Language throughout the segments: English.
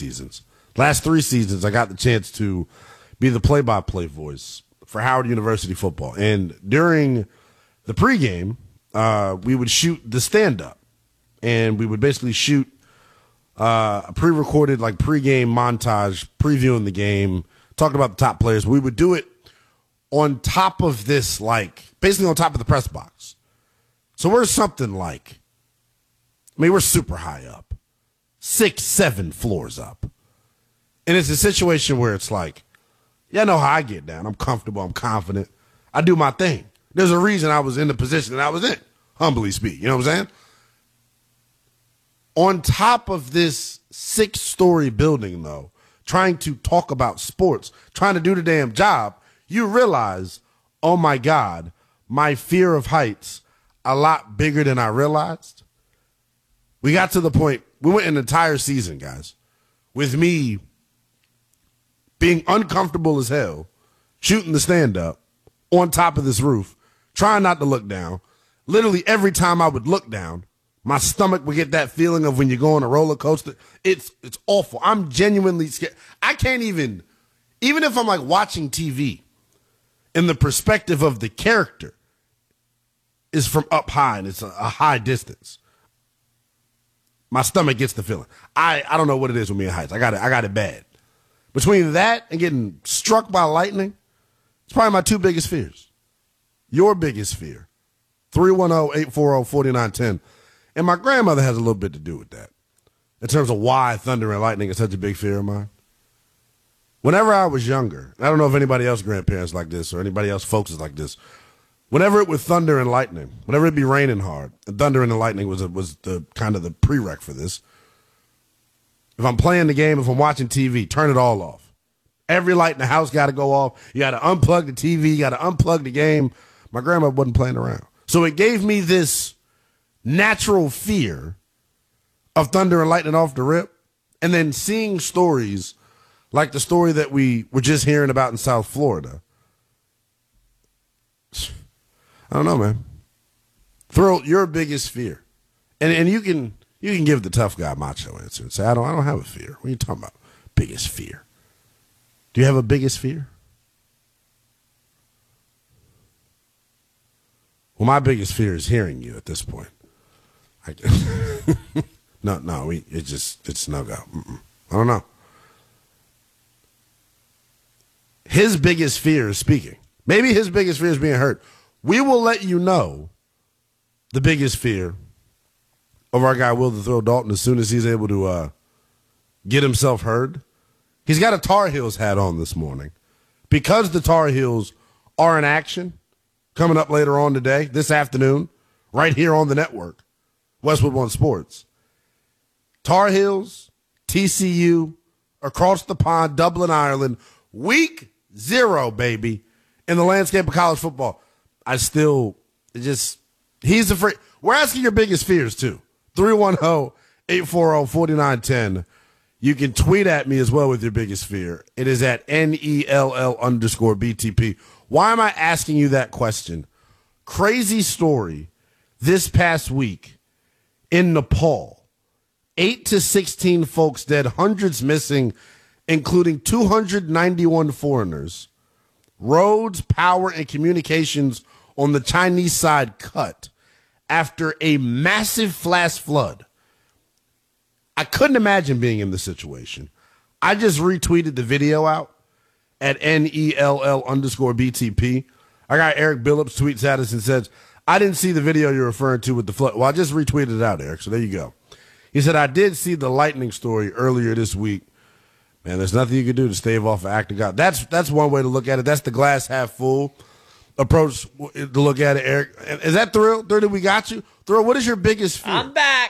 seasons. Last 3 seasons, I got the chance to be the play-by-play voice for Howard University football. And during the pregame, we would shoot the stand-up. And we would basically shoot a pre-recorded pregame montage, previewing the game, talking about the top players. We would do it on top of this, basically on top of the press box. So we're we're super high up, 6-7 floors up. And it's a situation where it's I know how I get down. I'm comfortable. I'm confident. I do my thing. There's a reason I was in the position that I was in, humbly speak. You know what I'm saying? On top of this 6-story building, though, trying to talk about sports, trying to do the damn job, you realize, oh, my God, my fear of heights a lot bigger than I realized. We got to the point, we went an entire season, guys, with me being uncomfortable as hell, shooting the stand-up on top of this roof, trying not to look down. Literally every time I would look down, my stomach would get that feeling of when you go on a roller coaster. It's awful. I'm genuinely scared. I can't even if I'm watching TV and the perspective of the character is from up high and it's a high distance, my stomach gets the feeling. I don't know what it is with me in heights. I got it bad. Between that and getting struck by lightning, it's probably my 2 biggest fears. Your biggest fear, 310-840-4910. And my grandmother has a little bit to do with that in terms of why thunder and lightning is such a big fear of mine. Whenever I was younger, I don't know if anybody else grandparents like this or anybody else folks is like this. Whenever it was thunder and lightning, whenever it be raining hard, and thunder and the lightning was the kind of the prereq for this. If I'm playing the game, if I'm watching TV, turn it all off. Every light in the house got to go off. You got to unplug the TV. You got to unplug the game. My grandma wasn't playing around. So it gave me this natural fear of thunder and lightning off the rip, and then seeing stories like the story that we were just hearing about in South Florida. I don't know, man. Throw your biggest fear. And you can give the tough guy macho answer and say, I don't have a fear. What are you talking about? Biggest fear. Do you have a biggest fear? Well, my biggest fear is hearing you at this point. It's no go. I don't know. His biggest fear is speaking. Maybe his biggest fear is being heard. We will let you know the biggest fear of our guy Will the Thrill Dalton as soon as he's able to get himself heard. He's got a Tar Heels hat on this morning. Because the Tar Heels are in action coming up later on today, this afternoon, right here on the network, Westwood One Sports. Tar Heels, TCU, across the pond, Dublin, Ireland, week 0, baby, in the landscape of college football. He's afraid. We're asking your biggest fears, too. 310-840-4910. You can tweet at me as well with your biggest fear. It is at NELL_BTP. Why am I asking you that question? Crazy story this past week in Nepal. 8 to 16 folks dead, hundreds missing, including 291 foreigners. Roads, power, and communications on the Chinese side cut after a massive flash flood. I couldn't imagine being in this situation. I just retweeted the video out at NELL_BTP. I got Eric Billups tweets at us and says, I didn't see the video you're referring to with the flood. Well, I just retweeted it out, Eric, so there you go. He said, I did see the lightning story earlier this week. Man, there's nothing you can do to stave off an act of God. That's one way to look at it. That's the glass half full approach to look at it, Eric. Is that Thrill? Thrill, we got you? Thrill, what is your biggest fear? I'm back.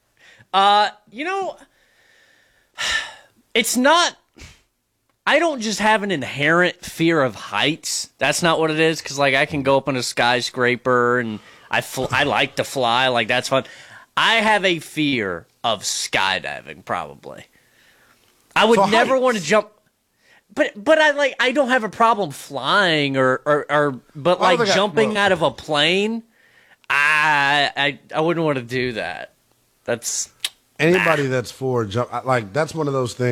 It's not, I don't just have an inherent fear of heights. That's not what it is. Cause I can go up on a skyscraper and I like to fly. That's fun. I have a fear of skydiving probably. I would never want to jump, but I don't have a problem flying but jumping out of a plane. I wouldn't want to do that. That's anybody that's for jump. That's one of those things.